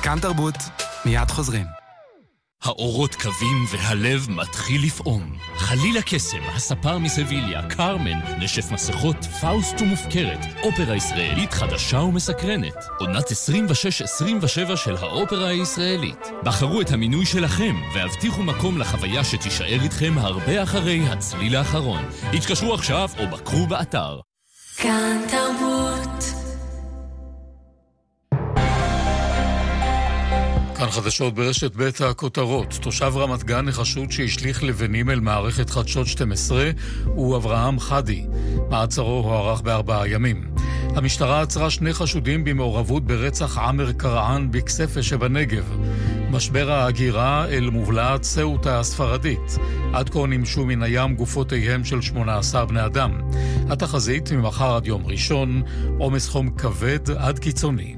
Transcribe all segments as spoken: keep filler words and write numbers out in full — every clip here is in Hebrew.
כאן תרבות, מיד חוזרים. האורות קווים והלב מתחיל לפעום. חלילה קסם, הספר מסביליה, קרמן, נשף מסכות, פאוסט ומופקרת. אופרה ישראלית חדשה ומסקרנת. עונת עשרים ושש עשרים ושבע של האופרה הישראלית. בחרו את המינוי שלכם והבטיחו מקום לחוויה שתישאר איתכם הרבה אחרי הצליל האחרון. התקשרו עכשיו או בקרו באתר. כאן תרבות. כאן חדשות ברשת בית הכותרות. תושב רמת גן החשוד שהשליך לבנים אל מערכת חדשות שתים עשרה הוא אברהם חדי. מעצרו הוארך בארבעה ימים. המשטרה עצרה שני חשודים במעורבות ברצח עמר קרען בכספה שבנגב. משבר ההגירה אל מובלעת סאוטה הספרדית. עד כה נמשו מן הים גופותיהם של שמונה עשר בני אדם. התחזית ממחר עד יום ראשון, עומס חום כבד עד קיצוני.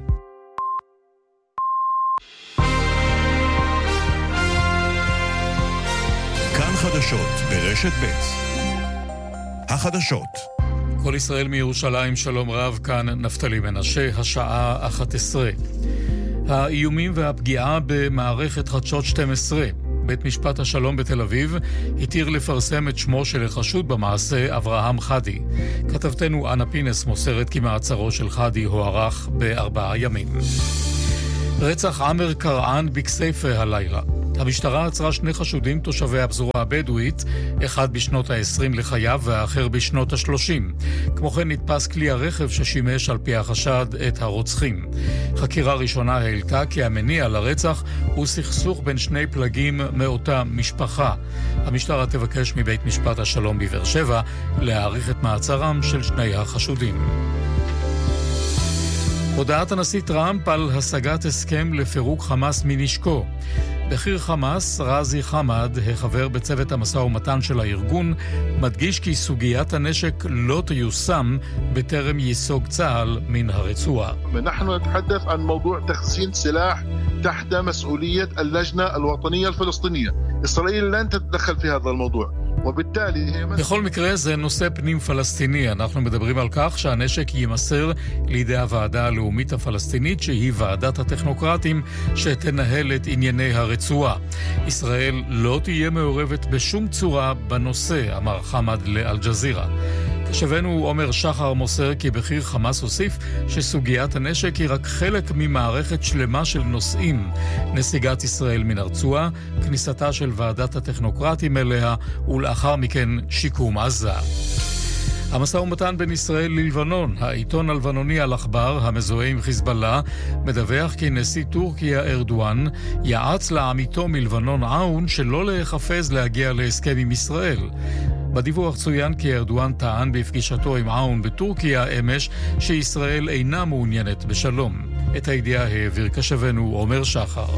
כאן חדשות ברשת ב'. החדשות. כל ישראל מירושלים, שלום רב, כאן נפתלי מנשה, השעה אחת עשרה. האיומים והפגיעה במערכת חדשות שתים עשרה. בית משפט השלום בתל אביב התיר לפרסם את שמו של החשוד במעשה, אברהם חדי. כתבתנו אנה פינס מוסרת כי מעצרו של חדי הוארך בארבעה ימים. רצח עמר קרען בכסייפה הלילה. המשטרה עצרה שני חשודים תושבי הפזורה הבדואית, אחד בשנות ה-עשרים לחייו והאחר בשנות ה-שלושים. כמו כן נתפס כלי הרכב ששימש על פי החשד את הרוצחים. חקירה ראשונה העלתה כי המניע לרצח הוא סכסוך בין שני פלגים מאותה משפחה. המשטרה תבקש מבית משפט השלום בבאר שבע להאריך את מעצרם של שני החשודים. הודעת הנשיא טראמפ על השגת הסכם לפירוק חמאס מנשקו. בכיר חמאס, רזי חמד, החבר בצוות המשא ומתן של הארגון, מדגיש כי סוגיית הנשק לא תיושם בטרם ייסוג צה"ל מן הרצועה. نحن نتحدث عن موضوع تخزين سلاح تحت مسؤولية اللجنة الوطنية الفلسطينية. إسرائيل لن تتدخل في هذا الموضوع. בכל מקרה זה נושא פנים פלסטיני. אנחנו מדברים על כך שהנשק יימסר לידי הוועדה הלאומית הפלסטינית, שהיא ועדת הטכנוקרטים שתנהל את ענייני הרצועה. ישראל לא תהיה מעורבת בשום צורה בנושא, אמר חמד לאל-ג'זירה. כשבנו עומר שחר מוסר כי בכיר חמאס הוסיף שסוגיית הנשק היא רק חלק ממערכת שלמה של נושאים: נסיגת ישראל מן הרצועה, כניסתה של ועדת הטכנוקרטים אליה, ולאחר מכן שיקום עזה. המשא ומתן בין ישראל ללבנון. העיתון הלבנוני אל-אחבר, המזוהה עם חיזבאללה, מדווח כי נשיא טורקיה ארדואן יעץ לעמיתו מלבנון עאון שלא להיחפז להגיע להסכם עם ישראל. בדיווח צוין כי ארדואן טען בפגישתו עם עאון בטורקיה אמש שישראל אינה מעוניינת בשלום. את הידיעה העביר כשבנו עומר שחר.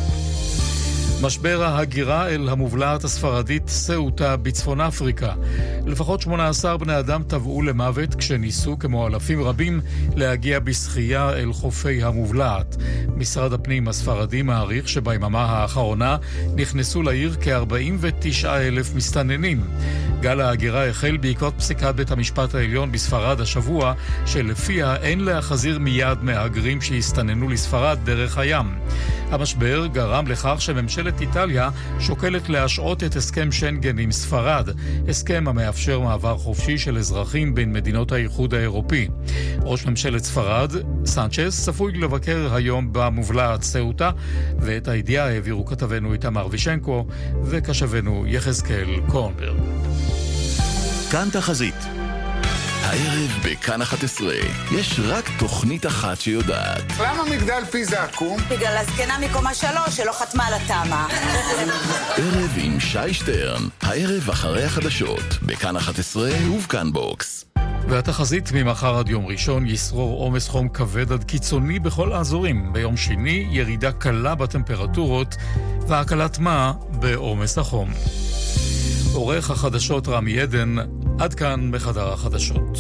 משבר ההגירה אל המובלעת הספרדית סאוטה בצפון אפריקה. לפחות שמונה עשר בני אדם טבעו למוות כשניסו, כמו אלפים רבים, להגיע בשחייה אל חופי המובלעת. משרד הפנים הספרדי מעריך שביממה האחרונה נכנסו לעיר כ-ארבעים ותשעה אלף מסתננים. גל ההגירה החל בעקבות פסיקת בית המשפט העליון בספרד השבוע, שלפיה אין להחזיר מיד מהגרים שהסתננו לספרד דרך הים. המשבר גרם לכך שממשלת איטליה שוקלת להשעות את הסכם שנגן עם ספרד, הסכם המאפשר מעבר חופשי של אזרחים בין מדינות האיחוד האירופי. ראש ממשלת ספרד, סנצ'ס, צפוי לבקר היום במובלעת סאוטה, ואת הידיעה העבירו כתבנו איתמר וישנקו וכשבנו יחזקאל קורנברג. כאן תחזית. הערב בכאן אחת עשרה יש רק תוכנית אחת שיודעת. למה מגדל פיזה עקום? בגלל הזקנה מקומה שלוש שלא חתמה על התאמה. ערב עם שי שטרן, הערב אחרי החדשות, בכאן אחת עשרה ובכאן בוקס. והתחזית ממחר עד יום ראשון ישרור עומס חום כבד עד קיצוני בכל האזורים. ביום שני ירידה קלה בטמפרטורות והקלת מה בעומס החום. עורך החדשות רמי עדן, עד כאן בחדר החדשות.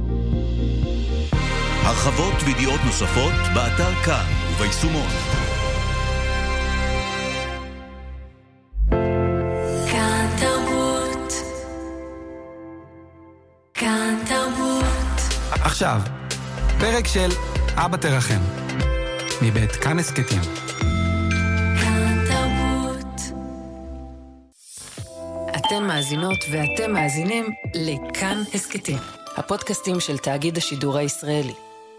הרחבות וידיעות נוספות באתר כאן וביישומון. כאן תרבות. כאן תרבות. עכשיו, פרק של אבא תרחם. מבית כאן הסכתים. כאן תרבות. אתם מאזינות ואתם מאזינים לכאן הסכתים, הפודקאסטים של תאגיד השידור הישראלי.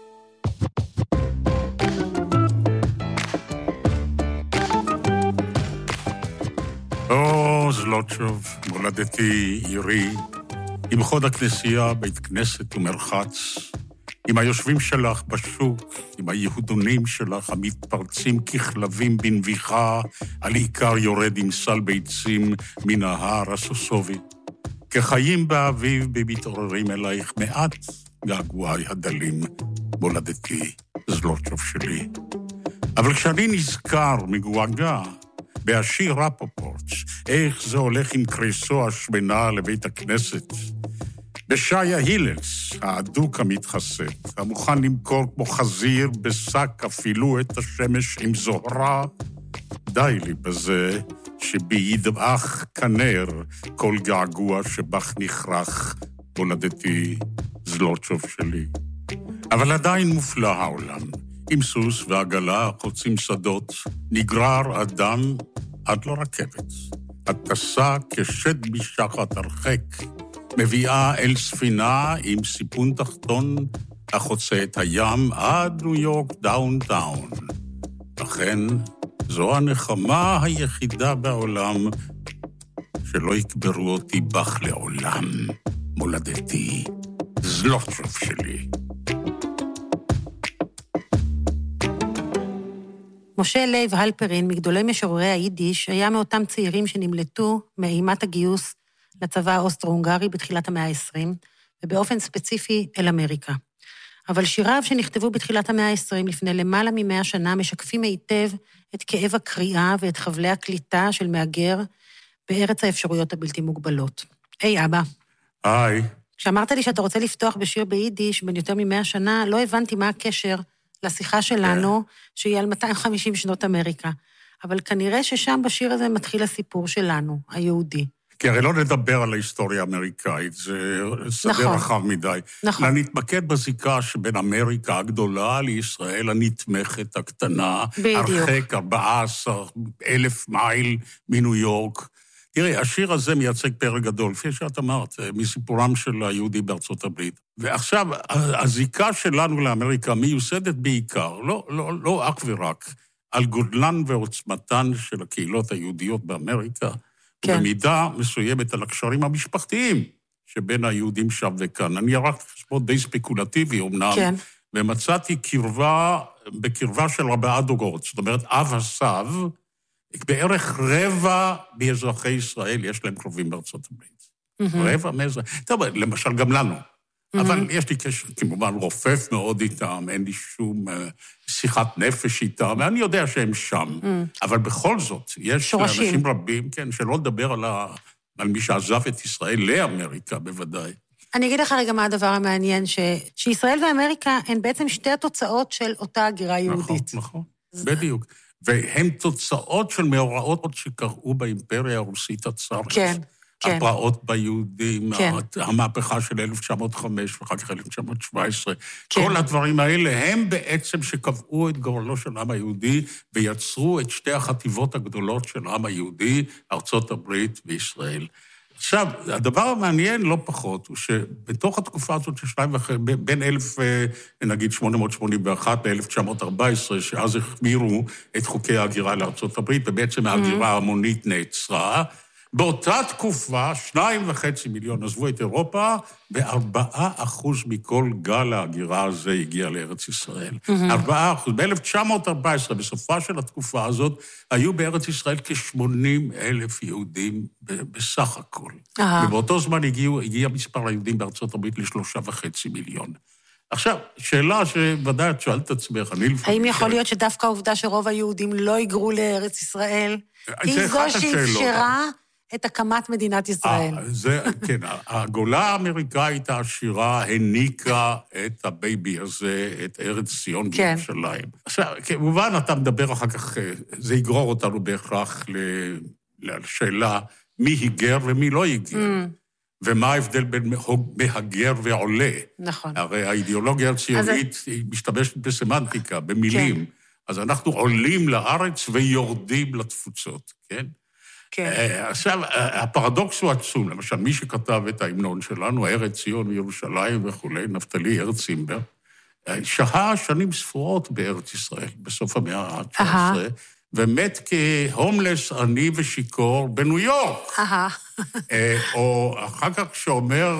או, זלוטשוב, מולדתי, עירי, עם חוד הכנסייה, בית כנסת ומרחץ, עם היושבים שלך בשוק, עם היהודונים שלך המתפרצים ככלבים בנביחה, על עיקר יורד עם סל ביצים מן ההר הסוסובי. כחיים באביב במתעוררים אלייך מעט געגועי הדלים, מולדתי, זלוטשוב שלי. אבל כשאני נזכר מגועגע, בהשיר רפופורט, איך זה הולך עם קריסו השמנה לבית הכנסת, בשיה הילס, האדוק המתחסד, המוכן למכור כמו חזיר בשק אפילו את השמש עם זוהרה, די לי בזה שבידעך כנר כל געגוע שבך נכרח, מולדתי, זלוטשוב שלי. אבל עדיין מופלא העולם. עם סוס ועגלה חוצים שדות, נגרר אדם עד לא רכבת. הטסה כשד משחת הרחק, מביאה אל ספינה עם סיפון תחתון, החוצה את הים עד ניו יורק דאונטאון. לכן, זו הנחמה היחידה בעולם, שלא יקברו אותי בך לעולם, מולדתי, זלוטשוב שלי. משה לייב הלפרין, מגדולי משוררי היידיש, היה מאותם צעירים שנמלטו מאימת הגיוס לצבא האוסטרו-הונגרי בתחילת המאה ה-עשרים, ובאופן ספציפי אל אמריקה. אבל שיריו שנכתבו בתחילת המאה ה-עשרים, לפני למעלה ממאה שנה, משקפים היטב את כאב הקריאה ואת חבלי הקליטה של מהגר בארץ האפשרויות הבלתי מוגבלות. היי, אבא. היי. כשאמרת לי שאתה רוצה לפתוח בשיר ביידיש בין יותר ממאה שנה, לא הבנתי מה הקשר לשיחה שלנו, שהיא על מאתיים וחמישים שנות אמריקה. אבל כנראה ששם בשיר הזה מתחיל הסיפור שלנו, היהודי. כי הרי לא נדבר על ההיסטוריה האמריקאית, זה שדה נכון. רחב מדי. נכון. אני אתמקד בזיקה שבין אמריקה הגדולה לישראל הנתמכת הקטנה, בדיוק. הרחק ארבעה עשר אלף מייל מניו יורק. תראי, השיר הזה מייצג פרק גדול, לפי שאת אמרת, מסיפורם של היהודי בארצות הברית. ועכשיו, הזיקה שלנו לאמריקה מיוסדת בעיקר, לא, לא, לא אך ורק, על גודלן ועוצמתן של הקהילות היהודיות באמריקה, כן. במידה מסוימת על הקשרים המשפחתיים שבין היהודים שם וכאן. אני ערכתי חשבון די ספקולטיבי אומנם, כן. ומצאתי קרבה, בקרבה של ארבעה דורות, זאת אומרת, אב הסב, בערך רבע מאזרחי ישראל יש להם קרובים בארצות הברית. Mm-hmm. רבע מאזרחי... טוב, למשל גם לנו. Mm-hmm. אבל יש לי קשר, כמובן, רופף מאוד איתם, אין לי שום uh, שיחת נפש איתם, ואני יודע שהם שם. Mm-hmm. אבל בכל זאת, יש שורשים. אנשים רבים, כן, שלא לדבר על, ה... על מי שעזב את ישראל לאמריקה, בוודאי. אני אגיד לך רגע מה הדבר המעניין, ש... שישראל ואמריקה הן בעצם שתי התוצאות של אותה הגירה יהודית. נכון, נכון, זה... בדיוק. והן תוצאות של מאורעות שקראו באימפריה הרוסית הצארית. כן, כן. הפרעות ביהודים, כן. המהפכה של אלף תשע מאות וחמש ואחר כך אלף תשע מאות שבע עשרה. כן. כל הדברים האלה הם בעצם שקבעו את גורלו של העם היהודי ויצרו את שתי החטיבות הגדולות של העם היהודי, ארצות הברית וישראל. עכשיו, הדבר המעניין לא פחות הוא שבתוך התקופה הזאת של שניים וחצי, בין אלף, נגיד, שמונה מאות שמונים ואחת ל-אלף תשע מאות ארבע עשרה, שאז החמירו את חוקי ההגירה לארצות הברית, ובעצם ההגירה ההמונית נעצרה, באותה תקופה, שניים וחצי מיליון עזבו את אירופה, וארבעה אחוז מכל גל ההגירה הזה הגיע לארץ ישראל. ארבעה אחוז. ב-אלף תשע מאות ארבע עשרה, בסופה של התקופה הזאת, היו בארץ ישראל כ-שמונים אלף יהודים בסך הכל. ובאותו זמן הגיעו, הגיע מספר היהודים בארצות הברית לשלושה וחצי מיליון. עכשיו, שאלה שוודאי את שואלת את עצמך, אני לפעמים... האם יכול להיות שדווקא העובדה שרוב היהודים לא היגרו לארץ ישראל, היא זו שאפשרה את הקמת מדינת ישראל? זה, כן, הגולה האמריקאית העשירה הניקה את הבייבי הזה, את ארץ ציון בירושלים. עכשיו, כמובן, אתה מדבר אחר כך, זה יגרור אותנו בהכרח לשאלה מי היגר ומי לא היגר. ומה ההבדל בין מהגר ועולה. נכון. הרי האידיאולוגיה הציונית היא משתמשת בסמנטיקה, במילים. אז אנחנו עולים לארץ ויורדים לתפוצות, כן? כן. עכשיו, הפרדוקס הוא עצום. למשל, מי שכתב את ההמנון שלנו, ארץ ציון וירושלים וכולי, נפתלי הרץ אימבר, שהה שנים ספורות בארץ ישראל, בסוף המאה ה-תשע עשרה, ומת כהומלס עני ושיכור בניו יורק. או אחר כך שאומר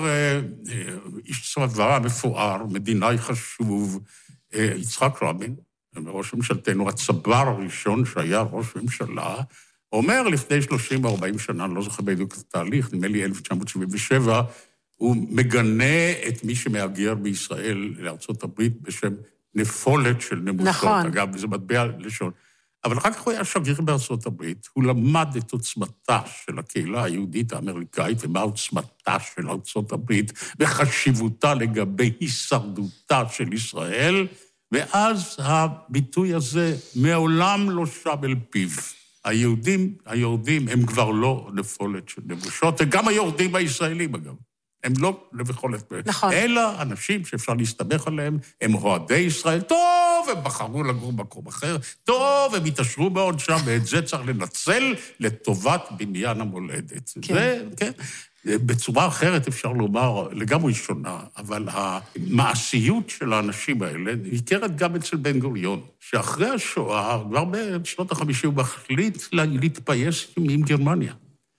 איש צבא מפואר, מדינאי חשוב, יצחק רבין, ראש ממשלתנו, הצבר הראשון שהיה ראש ממשלה, אומר לפני שלושים או ארבעים שנה, אני לא זוכר בדיוק את התהליך, נדמה לי אלף תשע מאות שבעים ושבע, הוא מגנה את מי שמהגר בישראל לארצות הברית בשם נפולת של נמושות. נכון. אגב, זה מטבע לשון. אבל אחר כך הוא היה שגריר בארצות הברית, הוא למד את עוצמתה של הקהילה היהודית האמריקאית, ומה עוצמתה של ארצות הברית, וחשיבותה לגבי הישרדותה של ישראל, ואז הביטוי הזה מעולם לא שב אל פיו. היהודים, היורדים, הם כבר לא נפולת של נמושות, וגם היורדים הישראלים, אגב. הם לא נבחולת. נכון. אלא אנשים שאפשר להסתמך עליהם, הם אוהדי ישראל, טוב, הם בחרו לגור במקום אחר, טוב, הם התעשרו מאוד שם, ואת זה צריך לנצל לטובת בניין המולדת. כן. זה, כן. בצורה אחרת אפשר לומר, לגמרי שונה, אבל המעשיות של האנשים האלה ניכרת גם אצל בן גוריון, שאחרי השואה, כבר בשנות החמישים, הוא מחליט להתפייס עם גרמניה.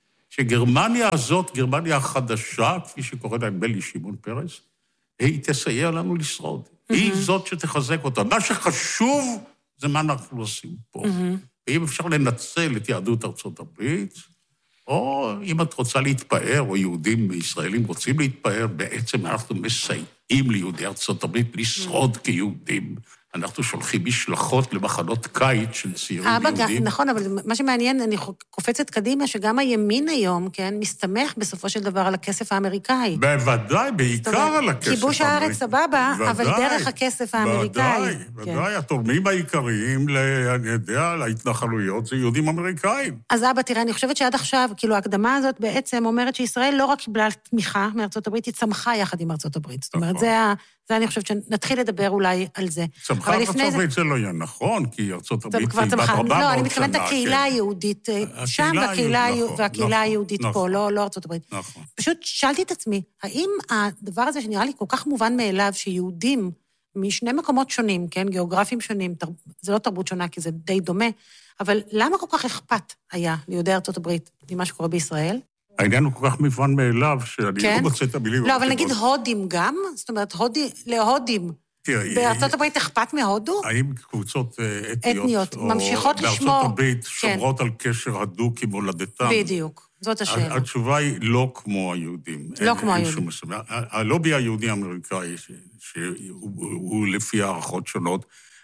שגרמניה הזאת, גרמניה החדשה, כפי שקורא לה נדמה לי שמעון פרס, היא תסייע לנו לשרוד. Mm-hmm. היא זאת שתחזק אותה. מה שחשוב זה מה אנחנו עושים פה. Mm-hmm. ואם אפשר לנצל את יהדות ארצות הברית, או אם את רוצה להתפאר, או יהודים וישראלים רוצים להתפאר, בעצם אנחנו מסייעים ליהודי ארצות הברית לשרוד כיהודים. אנחנו שולחים משלחות למחנות קיץ של צעירים יהודים. נכון, אבל מה שמעניין, אני קופצת קדימה, שגם הימין היום, כן, מסתמך בסופו של דבר על הכסף האמריקאי. בוודאי, בעיקר על הכסף האמריקאי. כיבוש הארץ סבבה, אבל דרך הכסף האמריקאי. ודאי, ודאי, התורמים העיקריים, אני יודע, להתנחלויות, זה יהודים אמריקאים. אז אבא, תראה, אני חושבת שעד עכשיו, כאילו, ההקדמה הזאת בעצם אומרת שישראל לא רק קיבלה תמיכה מארצות הברית, היא צמחה יחד עם ארצות הברית. זאת אומרת, זה ה... זה אני חושבת שנתחיל לדבר אולי על זה. צמחה ארצות הברית זה לא יהיה נכון, כי ארצות הברית היא בת ארבע מאות שנה. לא, אני מתכוונת הקהילה היהודית שם, והקהילה היהודית פה, לא ארצות הברית. נכון. פשוט שאלתי את עצמי, האם הדבר הזה שנראה לי כל כך מובן מאליו, שיהודים משני מקומות שונים, כן, גיאוגרפיים שונים, זה לא תרבות שונה, כי זה די דומה, אבל למה כל כך אכפת היה ליהודי ארצות הברית ממה שקורה בישראל? העניין הוא כל כך מובן מאליו, שאני לא מוצא את המילים. לא, אבל נגיד הודים גם, זאת אומרת, להודים. בארצות הברית אכפת מהודו? האם קבוצות אתניות, ממשיכות לשמור. בארצות הברית שומרות על קשר הדוק עם הולדתם? בדיוק, זאת השאלה. התשובה היא לא כמו היהודים. לא כמו היהודים. הלובי היהודי האמריקאי, שהוא לפי הערכות שונות,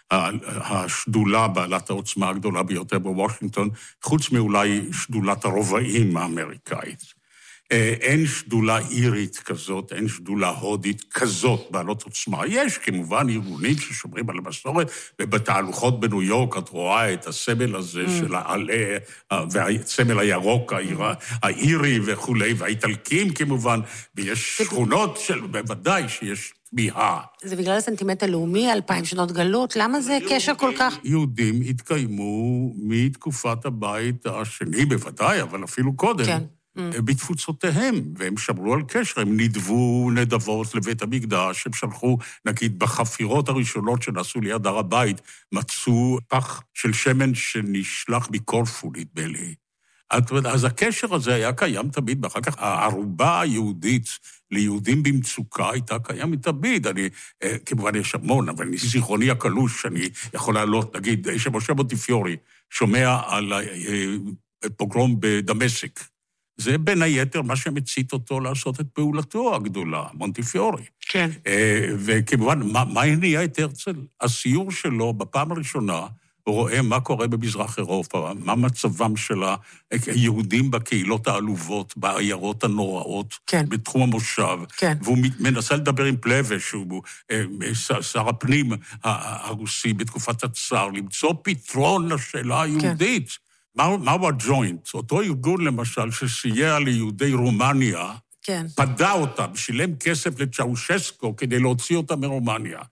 השדולה בעלת העוצמה הגדולה ביותר בוושינגטון, חוץ מאולי שדולת הרובעים האמריקאית. אין שדולה אירית כזאת, אין שדולה הודית כזאת בעלות עוצמה. יש כמובן ארגונים ששומרים על המסורת, ובתהלוכות בניו יורק את רואה את הסמל הזה של העלה, והסמל הירוק האירי וכולי, והאיטלקים כמובן, ויש שכונות של, בוודאי שיש תמיהה. זה בגלל הסנטימנט הלאומי, אלפיים שנות גלות, למה זה קשר כל כך? יהודים התקיימו מתקופת הבית השני בוודאי, אבל אפילו קודם. כן. בתפוצותיהם, והם שמרו על קשר, הם נדבו נדבות לבית המקדש, הם שלחו, נגיד, בחפירות הראשונות שנעשו ליד הר הבית, מצאו פח של שמן שנשלח מקורפו, נדמה לי. אז הקשר הזה היה קיים תמיד, ואחר כך הערובה היהודית ליהודים במצוקה הייתה קיים תמיד. אני, כמובן יש המון, אבל זיכרוני הקלוש, אני יכול לעלות, נגיד, שמשה מונטיפיורי שומע על פוגרום בדמשק, זה בין היתר מה שמצית אותו לעשות את פעולתו הגדולה, מונטיפיורי. כן. וכמובן, מה, מה הניע את הרצל? הסיור שלו בפעם הראשונה, הוא רואה מה קורה במזרח אירופה, מה מצבם של היהודים בקהילות העלובות, בעיירות הנוראות, כן. בתחום המושב, כן. והוא מנסה לדבר עם פלווש, שהוא שר הפנים הרוסי בתקופת הצאר, למצוא פתרון לשאלה היהודית. כן. מהו הג'וינט? אותו ארגון, למשל, שסייע ליהודי רומניה, כן. פדה אותם, שילם כסף לצ'אושסקו כדי להוציא אותם מרומניה.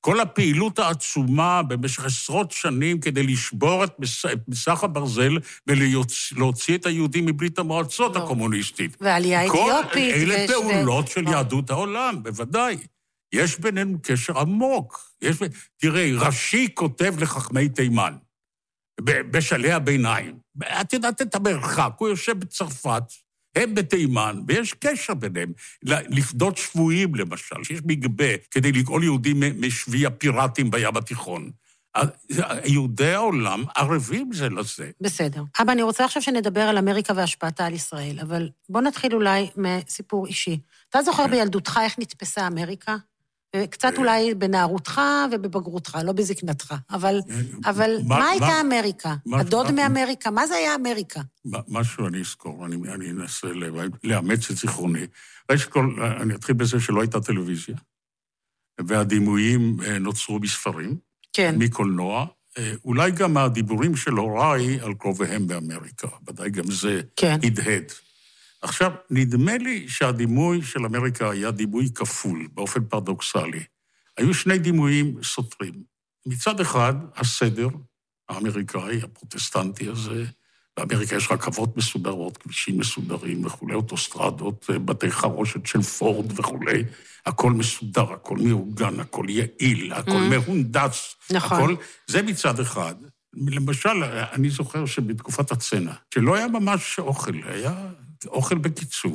כל הפעילות העצומה במשך עשרות שנים כדי לשבור את מסך הברזל ולהוציא את היהודים מברית המועצות הקומוניסטית. ועלייה אתיופית. כל אלה פעולות של יהדות העולם, בוודאי. יש בינינו קשר עמוק. יש... תראה, רש"י כותב לחכמי תימן, בשלהי הביניים. את יודעת את המרחק, הוא יושב בצרפת, הם בתימן, ויש קשר ביניהם. לפדות שבויים, למשל, שיש מגבה כדי לגאול יהודים משבי הפיראטים בים התיכון. יהודי העולם ערבים זה לזה. בסדר. אבא, אני רוצה עכשיו שנדבר על אמריקה והשפעתה על ישראל, אבל בוא נתחיל אולי מסיפור אישי. אתה זוכר בילדותך איך נתפסה אמריקה? קצת אולי בנערותך ובבגרותך, לא בזקנתך. אבל, אבל מה הייתה אמריקה? הדוד מאמריקה? מה זה היה אמריקה? משהו אני אזכור, אני אנסה לאמץ את זיכרוני. ראשית כל, אני אתחיל בזה שלא הייתה טלוויזיה, והדימויים נוצרו בספרים, מקולנוע, אולי גם הדיבורים של הוריי על קרוביהם באמריקה, ודאי גם זה הדהד. עכשיו, נדמה לי שהדימוי של אמריקה היה דימוי כפול, באופן פרדוקסלי. היו שני דימויים סותרים. מצד אחד, הסדר האמריקאי, הפרוטסטנטי הזה, באמריקה יש רכבות מסודרות, כבישים מסודרים וכולי, אוטוסטרדות, בתי חרושת של פורד וכולי, הכל מסודר, הכל מאורגן, הכל יעיל, הכל מהונדס, הכל, זה מצד אחד. למשל, אני זוכר שבתקופת הצנע, שלא היה ממש אוכל, היה אוכל בקיצור.